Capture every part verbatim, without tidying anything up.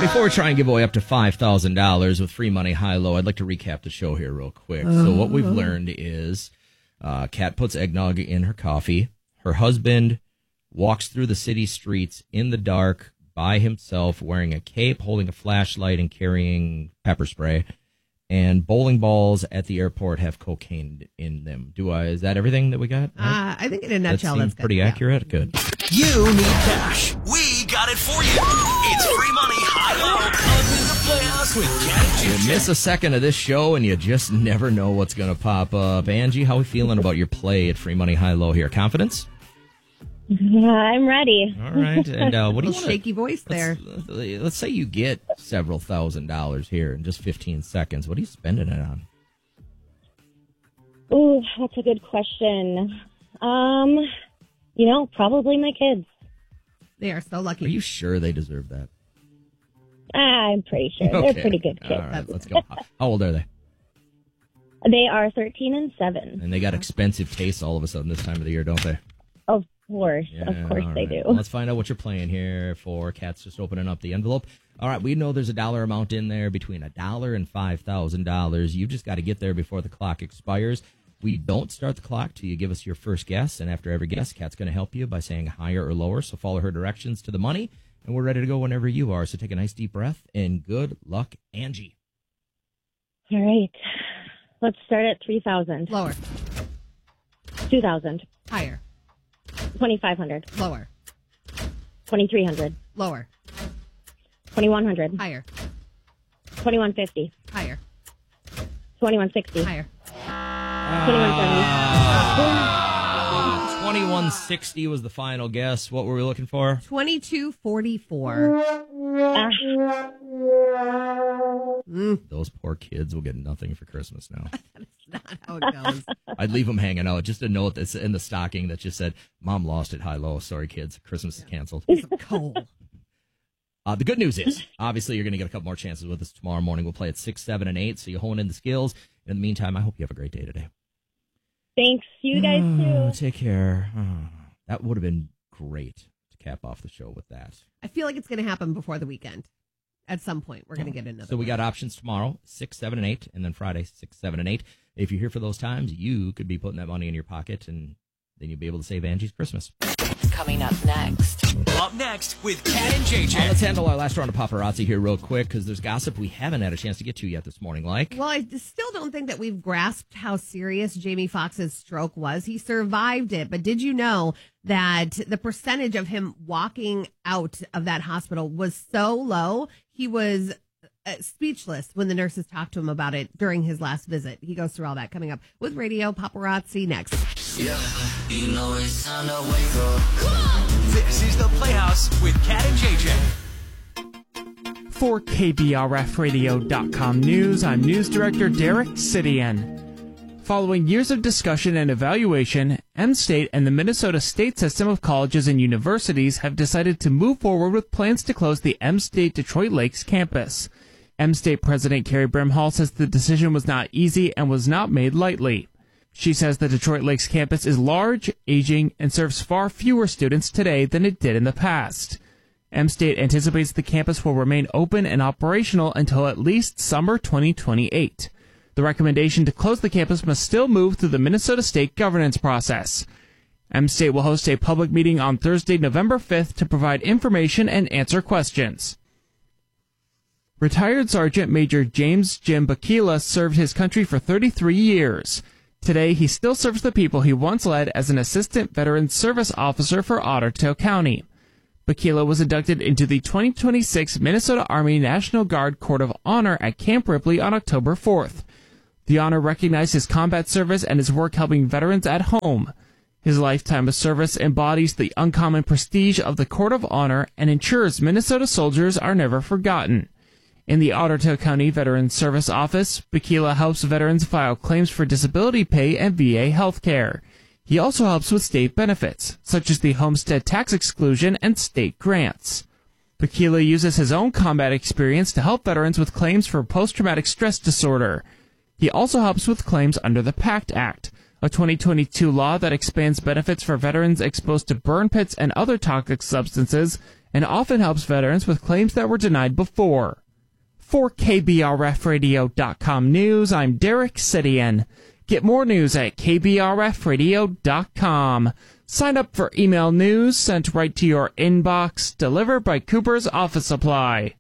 before we try and give away up to five thousand dollars with free money high-low, I'd like to recap the show here real quick. So what we've learned is uh, Kat puts eggnog in her coffee. Her husband walks through the city streets in the dark by himself, wearing a cape, holding a flashlight, and carrying pepper spray. And bowling balls at the airport have cocaine in them. Do I? Is that everything that we got? Right? Uh, I think in a nutshell, that seems that's good. pretty accurate. Yeah. Good. You need cash. We got it for you. It's free money high-low under the Playhouse with Kat and You miss a second of this show and you just never know what's going to pop up. Angie, how are we feeling about your play at free money high-low here? Confidence? Yeah, I'm ready. All right. And uh, what do you want? Shaky voice there. Let's, let's say you get several thousand dollars here in just fifteen seconds. What are you spending it on? Ooh, that's a good question. Um, you know, probably my kids. They are so lucky. Are you sure they deserve that? I'm pretty sure. Okay. They're pretty good kids. All right, let's go. How old are they? They are thirteen and seven. And they got expensive tastes all of a sudden this time of the year, don't they? Of course. Yeah, of course they right. do. Well, let's find out what you're playing here for. Kat's just opening up the envelope. All right, we know there's a dollar amount in there between a dollar and five thousand dollars. You've just got to get there before the clock expires. We don't start the clock till you give us your first guess, and after every guess, Kat's going to help you by saying higher or lower, so follow her directions to the money, and we're ready to go whenever you are. So take a nice deep breath, and good luck, Angie. All right. Let's start at three thousand. Lower. two thousand. Higher. twenty-five hundred. Lower. twenty-three hundred. Lower. twenty-one hundred. Higher. twenty-one fifty. Higher. twenty-one sixty. Higher. twenty-one seventy. twenty-one sixty was the final guess. What were we looking for? twenty-two forty-four. Ah. Mm. Those poor kids will get nothing for Christmas now. That's not how it goes. I'd leave them hanging out. Just a note that's in the stocking that just said, Mom lost it high-low. Sorry, kids. Christmas is canceled. Coal. Uh, the good news is, obviously, you're going to get a couple more chances with us tomorrow morning. We'll play at six, seven, and eight, so you hone in the skills. In the meantime, I hope you have a great day today. Thanks. You guys Oh, too. take care. Oh, that would have been great to cap off the show with that. I feel like it's going to happen before the weekend. At some point, we're going to get another So we one. got options tomorrow, six, seven, and eight, and then Friday, six, seven, and eight. If you're here for those times, you could be putting that money in your pocket, and then you'll be able to save Angie's Christmas. Coming up next. Up next with Kat and J J. Uh, let's handle our last round of paparazzi here real quick, because there's gossip we haven't had a chance to get to yet this morning. Like, Well, I still don't think that we've grasped how serious Jamie Foxx's stroke was. He survived it, but did you know that the percentage of him walking out of that hospital was so low? He was uh, speechless when the nurses talked to him about it during his last visit. He goes through all that coming up with Radio Paparazzi next. Yeah, you know it's time to wake up. This is the Playhouse with Kat and J J. For K B R F radio dot com News, I'm News Director Derek Sidian. Following years of discussion and evaluation, M-State and the Minnesota State System of Colleges and Universities have decided to move forward with plans to close the M-State Detroit Lakes campus. M-State President Carrie Brimhall says the decision was not easy and was not made lightly. She says the Detroit Lakes campus is large, aging, and serves far fewer students today than it did in the past. M-State anticipates the campus will remain open and operational until at least summer twenty twenty-eight. The recommendation to close the campus must still move through the Minnesota State governance process. M-State will host a public meeting on Thursday, November fifth to provide information and answer questions. Retired Sergeant Major James Jim Bakila served his country for thirty-three years. Today, he still serves the people he once led as an Assistant Veteran Service Officer for Ottertail County. Bakila was inducted into the twenty twenty-six Minnesota Army National Guard Court of Honor at Camp Ripley on October fourth. The honor recognized his combat service and his work helping veterans at home. His lifetime of service embodies the uncommon prestige of the Court of Honor and ensures Minnesota soldiers are never forgotten. In the Ottertail County Veterans Service Office, Bakila helps veterans file claims for disability pay and V A health care. He also helps with state benefits, such as the homestead tax exclusion and state grants. Bakila uses his own combat experience to help veterans with claims for post-traumatic stress disorder. He also helps with claims under the PACT Act, a twenty twenty-two law that expands benefits for veterans exposed to burn pits and other toxic substances and often helps veterans with claims that were denied before. For K B R F radio dot com News, I'm Derek Sidian. Get more news at K B R F radio dot com. Sign up for email news sent right to your inbox, delivered by Cooper's Office Supply.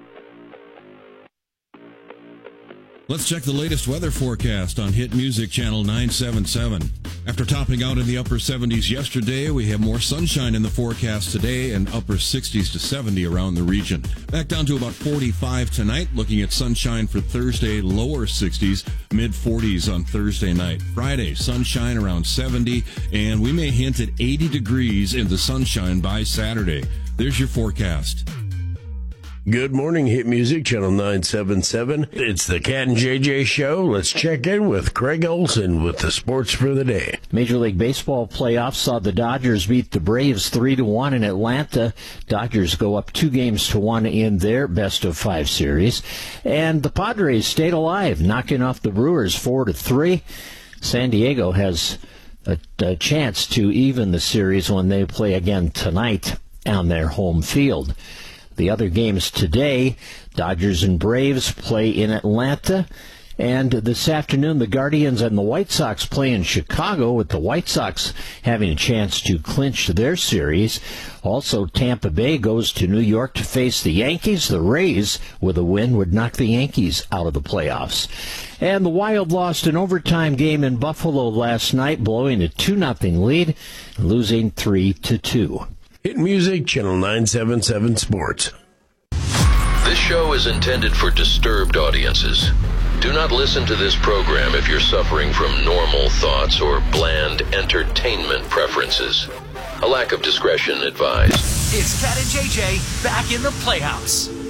Let's check the latest weather forecast on Hit Music Channel nine seventy-seven. After topping out in the upper seventies yesterday, we have more sunshine in the forecast today and upper sixties to seventy around the region. Back down to about forty-five tonight, looking at sunshine for Thursday, lower sixties, mid forties on Thursday night. Friday, sunshine around seventy, and we may hint at eighty degrees in the sunshine by Saturday. There's your forecast. Good morning, Hit Music, Channel nine seventy-seven. It's the Cat and J J Show. Let's check in with Craig Olson with the sports for the day. Major League Baseball playoffs saw the Dodgers beat the Braves three to one in Atlanta. Dodgers go up two games to one in their best of five series. And the Padres stayed alive, knocking off the Brewers four to three. San Diego has a, a chance to even the series when they play again tonight on their home field. The other games today, Dodgers and Braves play in Atlanta. And this afternoon, the Guardians and the White Sox play in Chicago, with the White Sox having a chance to clinch their series. Also, Tampa Bay goes to New York to face the Yankees. The Rays, with a win, would knock the Yankees out of the playoffs. And the Wild lost an overtime game in Buffalo last night, blowing a two nothing lead, losing three to two. Hit Music, Channel nine seventy-seven Sports. This show is intended for disturbed audiences. Do not listen to this program if you're suffering from normal thoughts or bland entertainment preferences. A lack of discretion advised. It's Cat and J J back in the Playhouse.